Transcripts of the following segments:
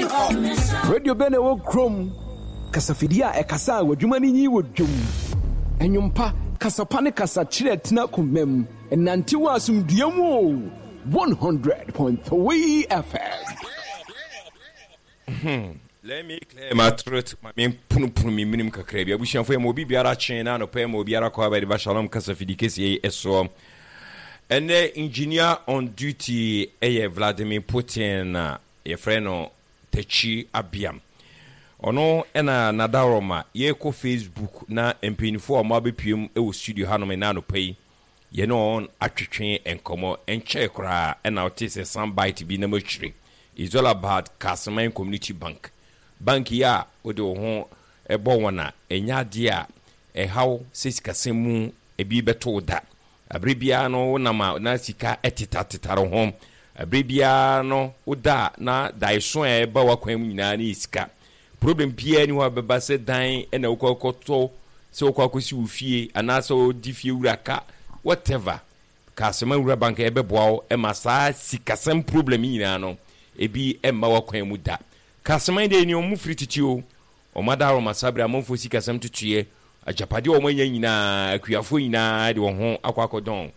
Radio Bene wo krom kasafidia ekasa wadwuma ni nyi wodwum enyumpa kasapa ne kasa kire tena komam enante wasum duamu 100.3 FM. Let me clear my throat. My main punu mi minim kakra bia bushia fo mo bibiara chen na no pa mo biara kwa ba de Shalom kasafidi kesi eso. Ene engineer on duty Vladimir Putin ye freno Techi Abiam. Ono ena nadaroma ye ko Facebook na mpinifo ma bepiem e wo studio hanom na no pai ye no on atwetwe enkomo enche kra ena otise soundbite bi na machiri. It's all about Kasman Community Bank. Bank ya ode wo ho ebo wona enya de a how sisikasemu ebi beto da. Abribia no na sika etitataro ho. Abribia no uda na daiso eba wakwan nyina na sika. Problem pia ni wa beba se dan na ukokoto se ukokosi ufie anasa odifie uraka whatever. Kasman Ura Bank ebeboa e masa sikasem problem nyina no ebi emma wakwan mu da. Kasman de ni omu frititio o madaro masabre amonfo sikasem tutue ajapade o manya nyina akuafo nyina de wo ho akwakodon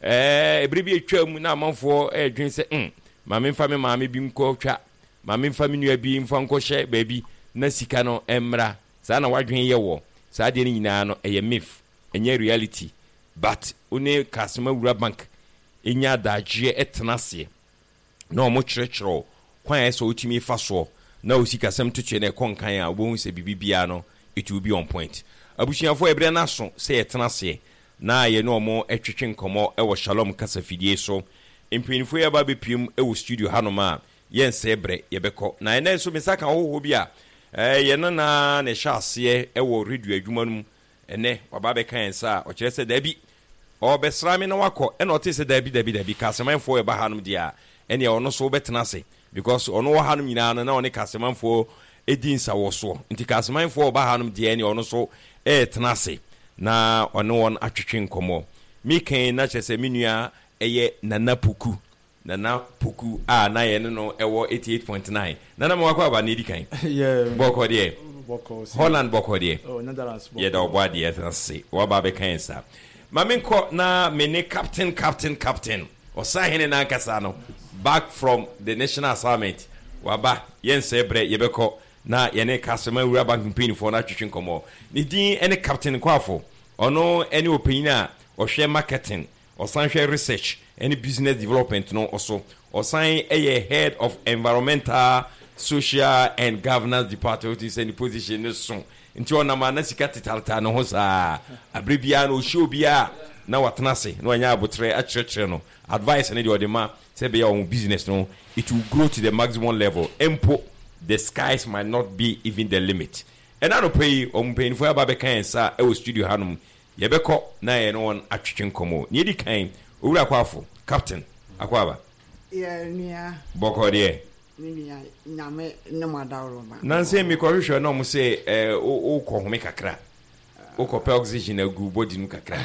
ebrebi etwam na amonfo edwen se mame mfa me mame bi nko twa mame mfa me nua bi mfa nko hye baabi na sika no emra sa na wadwen ye wo sa de ni nyina no eye myth enye reality but one Kasman Ura Bank enya daje etnase na o mo kyerɛkyerɛ kwan ɛsɛ otimi fa so na osikasem tutue na konkan a wo hu se bibibia no it will be on point. Abusuafo ebre na so se etnase na ye no mo etwetwe nkomo e wo Shalom kasafidie so mpinifo ya ba bepiem e wo studio hanoma ye nse ebre ye beko na ene so misaka hoho bia ye no na ne hyase e wo radio adwuma num ene waba be kan sa o kire se dabi o besra me na wako ene o te se dabi Kasmanfo e ba hanum dia ene ono so betnase because ono wa hanum nyina na oni Kasmanfo edin sa wo so nti Kasmanfo ba hanum dia ene ono so tenase na ono won atwetwe nkomo mi kan na chese minua eye nana puku a na ye no ewo 88.9 nana mo akwa ba ne di kan boko de Holland boko de Netherlands ye da obo de tenase wa ba be kan sa maminko na mene captain osahene na kasa no back from the national summit waba yense bre yebeko na yene Kasman Ura Bank mpini for na twetwe nkomo ni din ene captain kwafo ono ene opinion ohwe marketing osanhwe research ene business development no also osan head of environmental social and governance department is any position no so nti ona ma na sika titalta no ho sa abribia no show bia na watnase no anya abotre a kyerɛkyerɛ no advice ne de odema say be your business no it will grow to the maximum level empo the skies might not be even the limit and I don't pay paying for aba be kan sa e wo studio hanum ye beko na ye no on atwetwe nkomo ni di kan owura kwafo captain akwaba nia boko de nia nyame ne madawro ma nanse mi ko hwehwe no mo say o ko home kakra o ko pe oxygen agu body nu kakra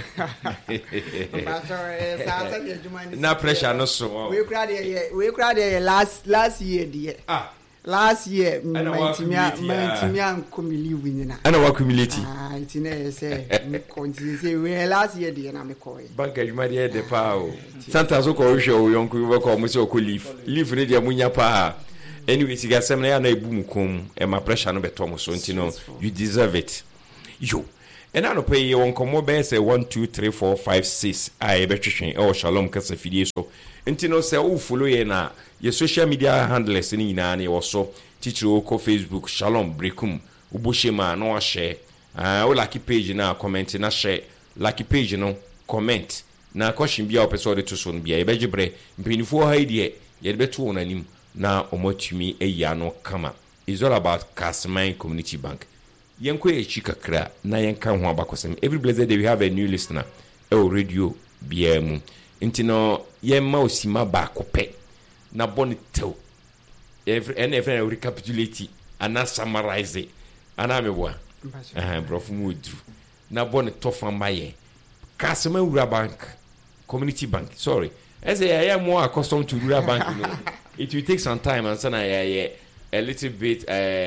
na pressure no so we kra de last year de last year mentimia nkomili winina ana wa accumulate it na say continue say we last year de na me ko bank adwuma de pa o santa so ko hwehwe o yonko bi ko mo say o ko leave ne de munya pa anyway sigasem na ya na ebu mukom e ma pressure no beto mo so ntino you deserve it yo and I no pay you on come be say 1 2 3 4 5 6 I be twetwen e Shalom kasafidie so ntino say o follow ye na your social media handles ni nyina na ye so teacher ko Facebook Shalom Brekum uboshema no share o lucky page na comment na share lucky page no comment na question bia opese to so no bia ye be gibre mpinifo ha die ye be to onanim na omotumi eya no kama. It's all about Kasman Community Bank. Yenko kakra na yenka ho abakosem. Every blessed day we have a new listener radio BM intino yemma osima ba kope na bonito every recapitulate and summarize ana mewa brofu mudu na bonito famaye Kasman Ura Bank Community Bank sorry as I am more accustomed to Ura Bank you know, it will take some time and sana a little bit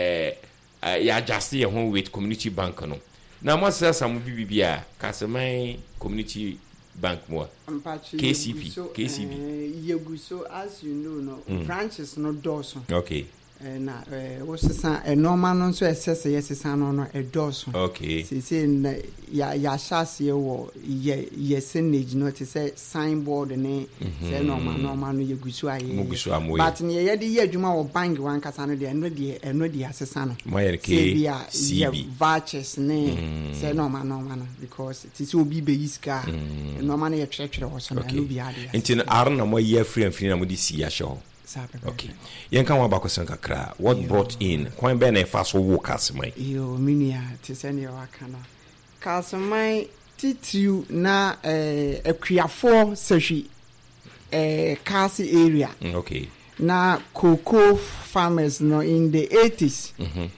ya adjust your home with community bank no. Now mo say some bibia Kasemai community bank more. KCB. Yeguso, as you know, no branches no doors. Okay. Na what's a normal non so assess yes no a doors. Okay. Say ya shasi wo ye signage no to say signboard ne say normal no yeguso aye. But near the year juma or bank one kasano de no de assessa no. My KCB vouchers ne say normal because it is obi be iska normal ye church or something no be ade. Intin arna mo year free and free na mo di si ya show. Okay. Yen kan wa bakosan kakra. What brought in? Kwan be na fa so wo Kasemai. Yo minia te se ne wa kana. Kasemai titiu na akuafo sehwi Kasi area. Okay. Na cocoa farmers no in the 80s.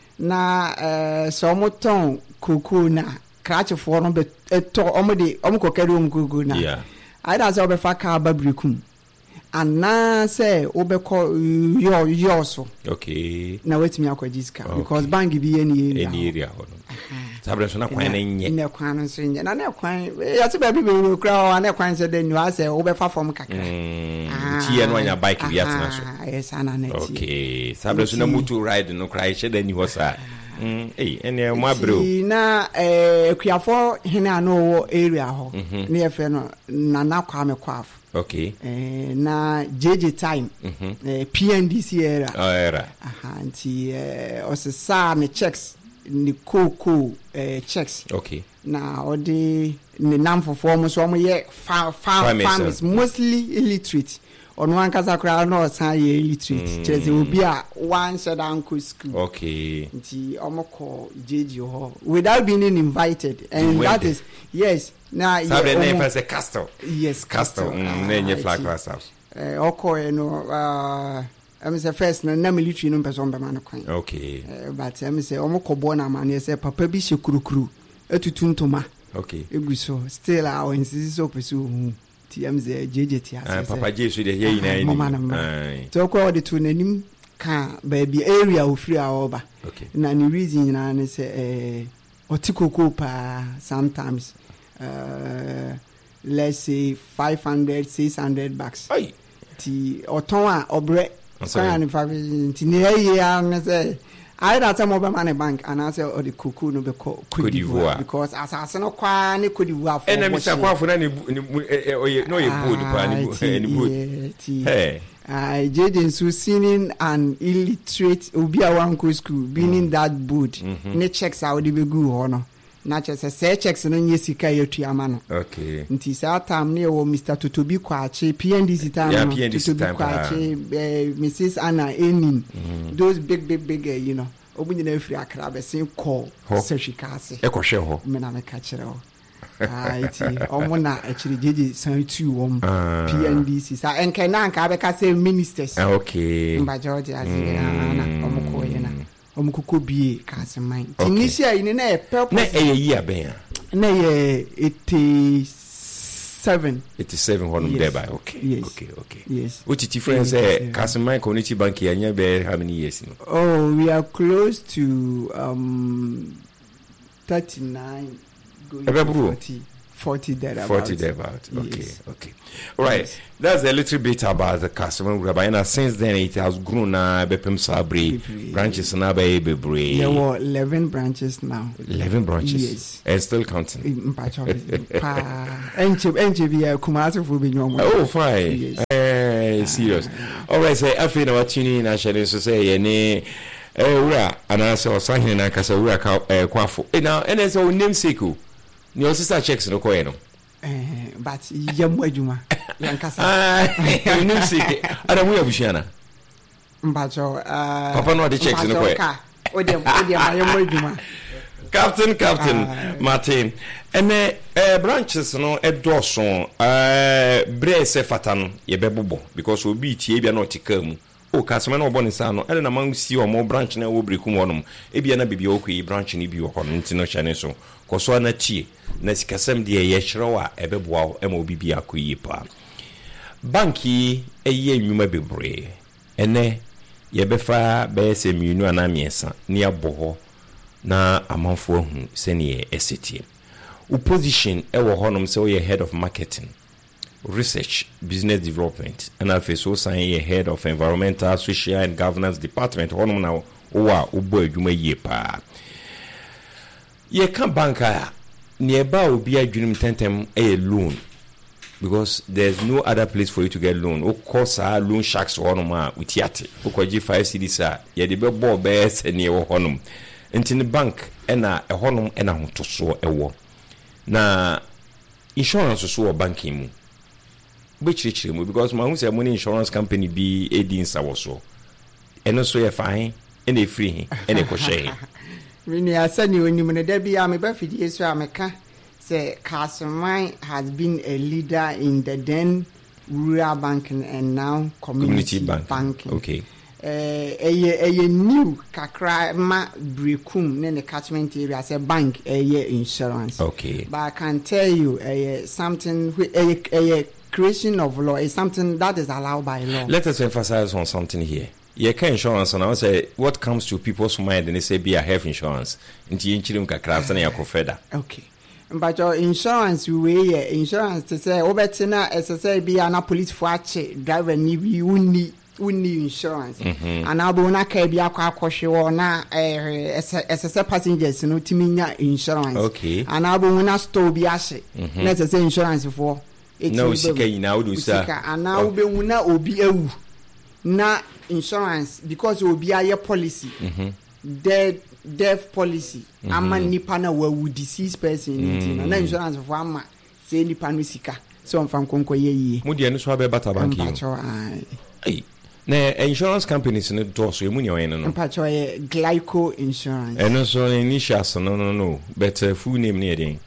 Na so moton cocoa na krachefo no be eto omode omkokere cocoa na. Yeah. I da so be fa ka babrikum. And now say obeko yo so. Okay. Na wetimi akwajiska because bank bi any area. Sabre so na kwan na nye. Na kwan so nye. Na na kwan ya se ba bi be kra na kwan se de nwa se obefa form kakra. Ti no anya bike bi atena so. Yes ana na ti. Okay. Sabre so na motor ride no kra she da ni ho sa. Ene mo abro. Na kuafo hena no area ho. Na ye fe no na kwa me kwaf. Okay. Na JJ time. PNDC era. Oh era. Anti osesa me checks ni cocoa checks. Okay. Na odi ni nam for form so mo ye farmers mostly illiterate. On one kasa kra no san ye illiterate. Chese obi a one shada uncle school. Okay. Nti omoko JJ ho without being invited, and that is yes. Na sabe na even say castle. Yes, castle. Na nye flag class house. Oko no I'm say first na military no person be man kwan. Okay. But I'm say omoko born na man say papa bi shekurukuru etutuntoma. Okay. Eguso still our insist so pursue TMZ JJT as Papa Jesu de here ina. So ko the to nanim ka baby area of free oba. Okay. Na the reason na say otikoko pa sometimes let's say 500 600 bucks. Aye. Ti oton a obre kan ni fa ti ne ya na say I that some over money bank and I say the cuckoo no be Cote d'Ivoire because as no kwa ni Cote d'Ivoire for na Mr. Kwafo na ni no ye bold pa ni bold. Hey. I did so singing an illiterate obi a one school being that board. Ne checks out the be go hono. Na say checks no nye sika yetuama no. Okay. Nti sa time ne wo Mr. Totobi Kwache PNDC time no. Totobi Kwache Mrs. Anna Enin. Those big you know. Obunya na free akra be sin call seshikase. E ko hwe ho. Me na me ka kire ho. Iti omo na akiri jeje san tu wom PNDC sa enke na anka be ka say ministers. Okay. Mba George azi na omo ko ye na. Omukoko bie Kasemai. Tinisia ini na e purpose. Na e year ben. Na ye 87 honum there by. Okay. Yes. Okay. Yes. What is difference Kasemai Community Bank here be how many years now? Oh, we are close to 39 going to 40 thereabouts. 40 thereabouts. Okay. Yes. Okay. All right. Yes. That's a little bit about the Kasemai Rabbi. Since then, it has grown. Bepem Sabri branches now by Bebre. There were 11 branches now. 11 branches. Yes. And still counting. Oh, fine. Yes. Serious. All right. So I feel about tuning in. I shall say, any. Ura, and I saw signing and Casa Ura Quafo. Now, and as our namesake. Your sister checks no koeno. But yamwejuma yankasa. Namesake. Adamu ya bushana. Mbacho Papa no the checks no koe. Odiam yamwejuma. Captain Martin. And branches no edoson bre se fatan ye bebobo because we be tie bia no tikamu. O Kasemai no boni sa no ele na man si o mo branch na wo brekum wonom e bia na bibia okui branch ni bi wo ho no ntino chane so koso na tie na sikasem de ye hyerew a ebeboa e ma obi akoyi pa banki eye nwuma bebre ene Yebefa be se mienu ana miensa ne aboho na amanfo hu sene eseti. U position ewo honom se we head of marketing, research, business development, and also sign ye head of environmental, social and governance department honom na owa obo adwuma ye pa. Ye kan banka nearby obi adwunim tentem loan, because there's no other place for you to get loan. O course loan sharks honom with yate. O kwaji 5 cedis ye de be bo be se ne wo honom. Enti bank ena honom ena hotoso ewo. Na insurance so banking mu. Bechirichiri mu because ma hu say money insurance company be edin sawoso. Eno so ye fine, ene free, ene ko share. When you are saying when you me there be am be fidie so ameka say Kasumai has been a leader in the then rural banking and now community banking. Okay. A new kakra ma brekum ne catchment area say bank insurance. Okay. But I can tell you something a creation of law is something that is allowed by law. Let us emphasize on something here. You can insurance and I say what comes to people's mind and they say be a health insurance. Nti nchirim kakra sana ya kofeda. Okay. But your insurance we insurance to say obetina SSA be na police for ache driver ni bi uni insurance. And abo na ka bi akwa na SSA passengers no timinya insurance. Okay. And abo na store bi ache. Na SSA insurance for no sika ina wodu sa. And now be una obi ewu. Na insurance because obi aye policy. Death policy. Ama nipa na wawu deceased person na insurance for ama say nipa no sika. So on fan konko ye. Mu de no so abeba bank yi. Na insurance companies no do so emu ne oyen no. Mpacho Glyco insurance. Eno so initials no but full name ne den.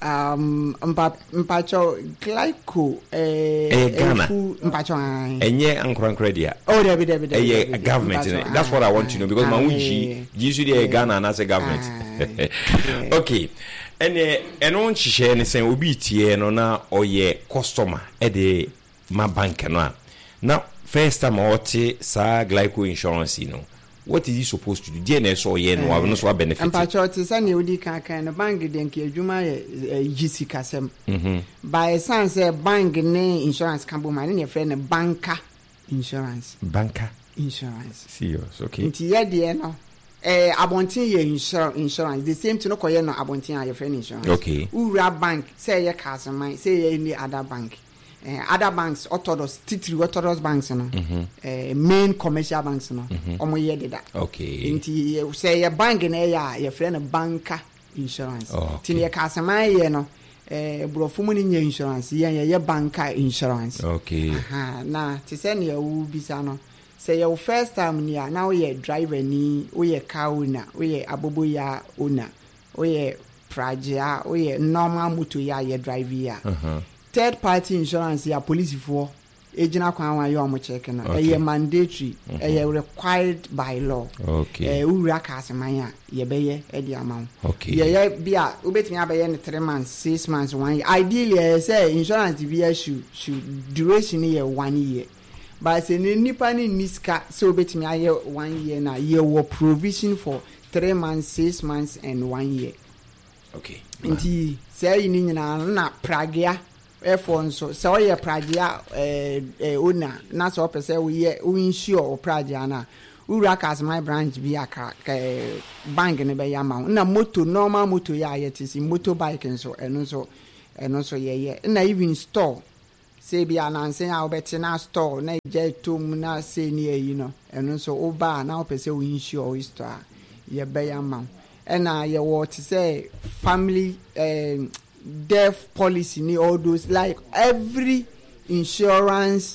Mpacho Glyco Ghana. Mpacho enye ankurankura dia. Oh there government. That's what I want to know because my usually Ghana na say government. Okay. Eno nchihye ne sen obi tie no na oye customer e de ma bank no a. Now first time I sa Glyco insurance what is he supposed to do? DNS or yen or no so benefit. And patriots sani odi kan no bank den ke adwuma GC kasem. By sense bank ne insurance kambo man ne friend banker insurance. Banker insurance. Serious, okay. Nti ye de no abontin ye insurance the same to no koye no abontin your friend insurance. Okay. Ura bank say ye Kasumai say any other bank. Other banks, Orthodox banks, main commercial banks, omo ye did that. Okay. Inti say a bank in your friend a banker insurance. Tini Kasumai ye no, brofumuni insurance, ye banker insurance. Okay. Na to send your ubisano. Say your first time near now ye driver ni, we ye car owner, we ye aboboya owner, we ye praja, we ye normal mutu ya ye driver ya. Third party insurance ya police for agent kwan wan yo mo check na e mandatory e required by law. Okay. Ura Kasumai ye beye e di amount. Okay. Ye bia obetimi abeye ne 3 months 6 months 1 year. Ideally say insurance be should duration ye 1 year. But say nipa ni niska so obetimi aye 1 year na ye wo provision for 3 months 6 months and 1 year. Okay. Nti say ni nyina na pragia F1 so ye pragia owner na so pese we insure o pragia na Ura Kasumai branch bi aka bank ne be yama na moto normal moto ya yetisi motorbike eno so ye na even store say bi ananse ya obeti na store na je tom na say ni yi no eno so oba na pese we insure o store ye be yama na ye what say family death policy ni all those like every insurance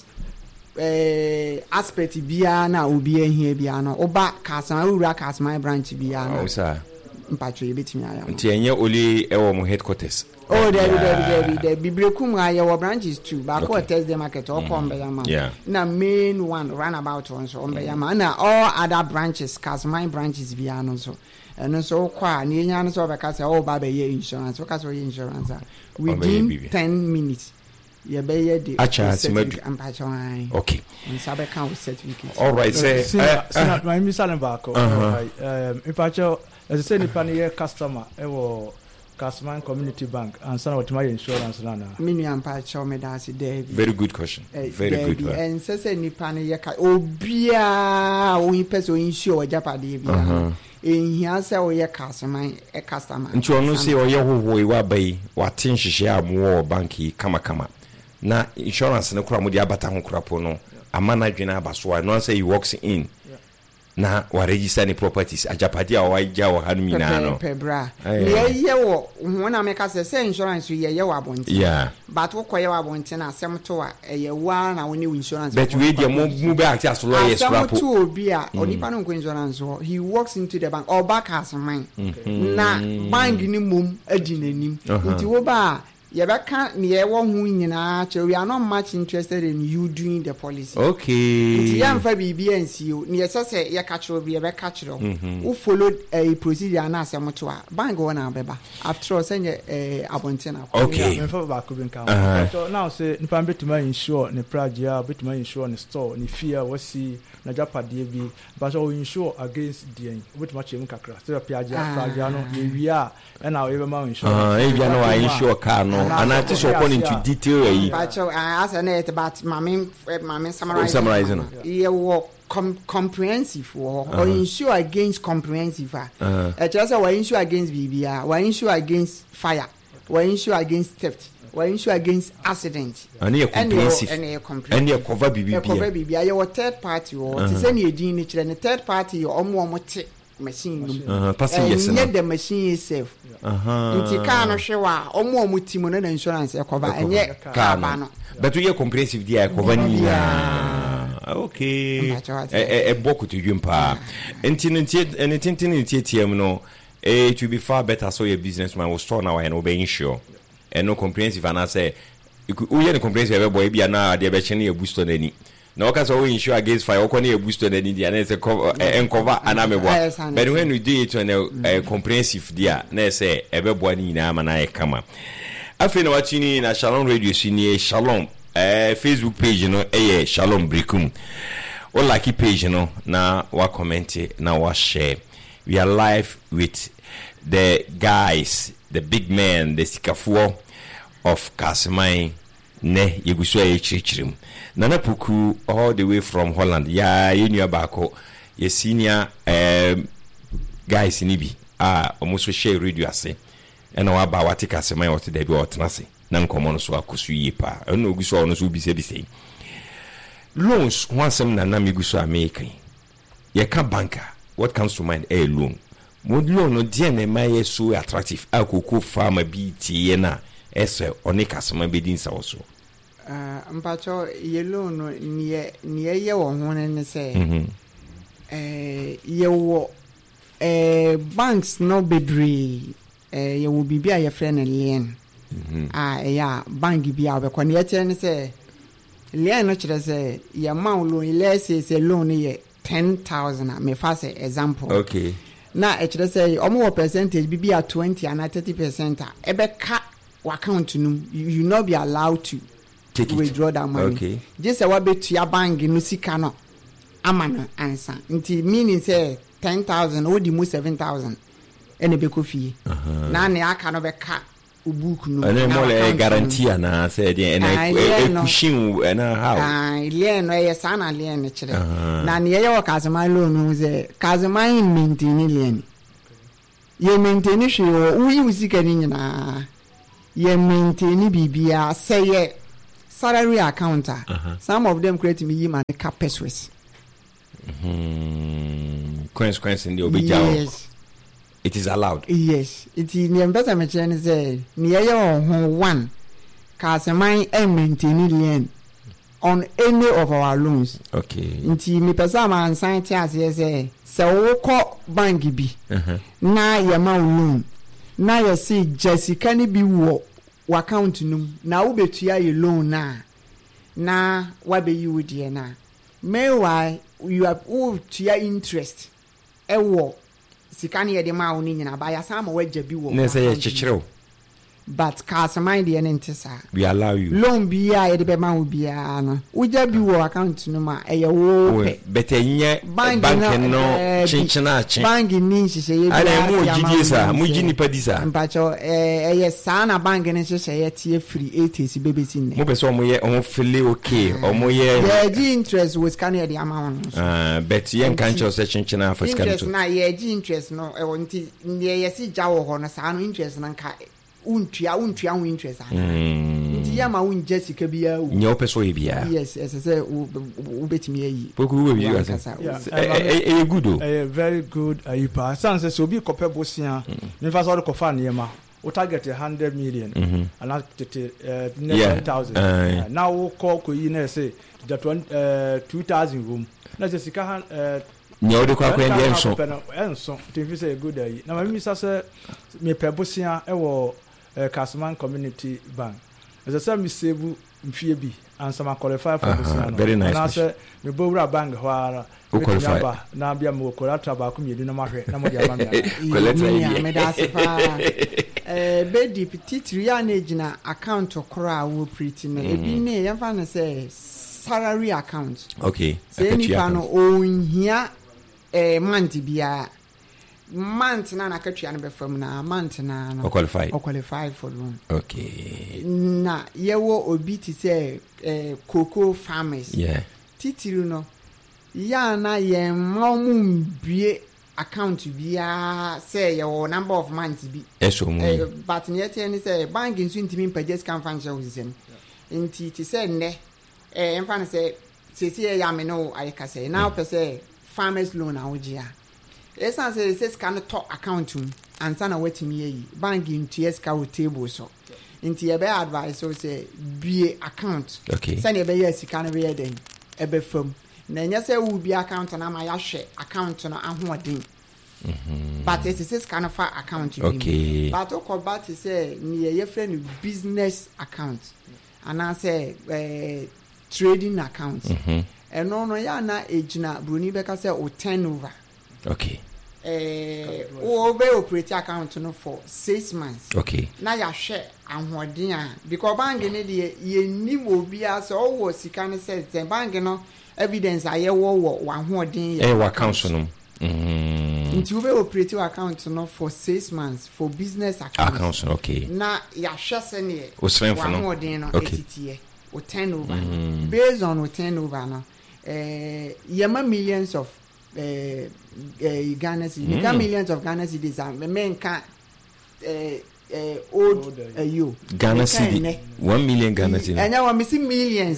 aspect bia na obi ehia bia na oba Kasumai Ura Kasumai branch bia na sir mpatro yebetimi aya nti enye oli ewo mo headquarters. There bibrekum aye wo branches too ba ko Thursday market or kombe yama na main one runabout one so ombe yama na all other branches Kasumai branches bia no so and so kwa ni nya no so be ka say oh ba be ye insurance o ka so ye insurance within 10 minutes ye be the certificate. Okay. Nsabe kan with certificate. All right, say my misal baako. Ipacho as I say ni pan customer ewo Kasman Community Bank and some of my insurance lana. Mini ampacho me dance there. Very good question. Very good. And say ni pan ye ka obia o person insure japade bia. In here say o ye Kasman a customer. Nti ono say o ye hoho iwa bai watin hihye amwo banki kama. Na insurance ne kura mo dia bata ho kura po no amana dwena abaso no say he walks in. Na wa register ni properties ajapadi a wa ja wa hanu nyina no pebra ye wo wona me ka say insurance ye wa bonti yeah but wo koye wa bonti na asem to a ye wa na woni insurance but we dey mo be act as lawyers scrap to obi a onipa no insurance he walks into the bank or back as mine na bank ni mum adi nanim nti wo ba Yebeka niye wo hu nyina che we are not much interested in you doing the policy. Okay. Nti ya mfa bibia nsiu niye sese ye ka chiro bi yebeka chiro. Who followed a procedure na asem to a bank go na beba. After all say abontina. Okay. Me fa ba ko bin kan. So now say nipa betuma insure ne pragia betuma insure ne store ne fear wasi na japade bi but so insure against the betuma chem kakra. So pragia no ye wia na we be ma insure. E bia no wa insure car no. And I just open into detail. But as an it about mammy summarizing. Yeah, work comprehensive or insure against comprehensive. Just we insure against BBR, we insure against fire, we insure against theft, we insure against accident. And you comprehensive. And you cover BBR. You third party or to send you nature and third party or more machine. And the machine itself. Nti car no hwewa omo mutimo na insurance e cover enye car ba no but we comprehensive dia cover ni okay e boku to dwumpa enti no it will be far better so your businessman will store now and obey insure and no comprehensive and I say you hear the comprehensive boy bia na de be chene e boost on any na waka so we insure against fire okoni e boost on any dia na say cover anamebo but when we do it on a comprehensive dia na say ebebo ani na ama na e kama afi na watini na Shalom Radio sini Shalom Facebook page no Shalom Brikum o like page no na wa comment na wa share. We are live with the guys, the big man, the sikafuo of Kasemai ne yeguso echichirim Nana Puku all the way from Holland. Ya yenu bako ye senior guys nibi almost share radio ase ena wa ba wate Kasemai wate da bi otnase na nkomo no so akosu yipa ena oguso ono so bi se loans wansem na miguso American ye ka banker. What comes to mind? A loan. Would loan no DNA may so attractive. Akoko farmer BT na ese onika sama bedin sa also. Mpacho ye loan no nie ye wo ho ne se. Ye wo banks no bebre ye wo bibia ye friend lien. Ya bank bia be kon ye tene se lien no kire se ye ma loan ile se loan ye 10,000 me fa say example. Okay. Na actually say omo percentage be at 20 and 30% ebe ka account num you not be allowed to take withdraw that money. Okay. Just say what be to your bank no sika no amano answer. Nti meaning say 10,000 or the most 7,000 ene be ko fie. Na ne aka no be ka book no and more like guarantee na say dey and pushing na how lien no yes na lien ne kire na ne ye Kasemai loan no say Kasemai maintain lien ye maintain hwe we usika ni nyina ye maintain bibia say ye salary account some of them create me man ka pesos consequence in the obijao. Yes. It is allowed. Yes, it is the investment chain say near your one Kasemai maintain lien on any of our loans. Okay. Nti me pesa man sign as say wo ko bank bi na ye ma loan na ye see Jessica ni bi wo account num na wo betua ye loan na wa be you die na meanwhile you have tua interest wo sikani ye de ma woni nyina ba ya sama waja bi wo na say ye chichiro but cars mind the entisa. We allow you. Loan be a de man will be an. Would there be war account no ma a wo better bank no chinchina banking means say I am Mujini Padisa. But a son a bank and say free 80s babies in Mopesomo on Philly okay or more the interest was kind of the amount. Betty and Cancho chinchina for interest na interest no I want to yes jaw on a sound interest and untia interest. Yama win Jessica be a no peso bia. Yes, as I say, bet me a good, a very good. Ipa Sans so be copper bosia. Never saw the cofan yama. We target 100 million and not 10,000. Now we call Kuina say that 2,000 room. Not just no, the quack and so to say a good day. Now, Mr. Sir, me Pebosia, Casman Community Bank. As I said, Miss Sebu, Phoebe, and some qualified for very nice. And I said, me Bora Bank, where qualify. Now be a more collateral back, you do not matter. Bedi petit rianejina account okra wo pretty me ebi ne yemfa ne say salary account. Okay. Say ni pa no onhia month bia month na na katua no be fam na month na no qualify for loan. Okay. Na yewo obi ti say cocoa farmers. Yeah. Titiru no ya na ye mamu bie account bia say your number of months be but yet any say bank in soon to me just can function with them nti ti say ne enfan say ya me no I can say now per say farmers loan awgia esan say can talk account and sana wetin me bank in TS ka table so nti e be advice so say be account okay say e be yes can be den e be fam na nya say wo bi account na ma ya hwe account no ahoden but it is kind of account okay but o but say me ye friend business account and I say trading account and no ya na ejina bruni beka say o turnover okay o be operate account no for 6 months okay na ya hwe ahoden a because bank ne de ye ni obi as o wo sika ne say bank no evidence aye wo ahoden e wa account no Into we operate account no for 6 months for business account. Okay. Na ya shase ne. O strength no. Okay. O turnover. Based on o turnover no. Yama millions of Ghana cedis. Millions of Ghana cedis are men can old you. Ghana cedi. 1 million Ghana cedi. And now I'm missing millions.